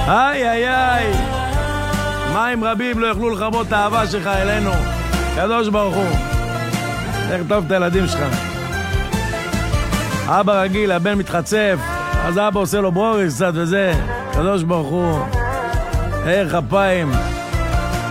איי איי איי, מים רבים לא יוכלו לכבות את האהבה שלך אלינו. קדוש ברוך הוא, תכתוב את הילדים שלך. אבא רגיל, הבן מתחצף, אז אבא עושה לו ברוריס קצת וזה. קדוש ברוך הוא, ערך אפיים.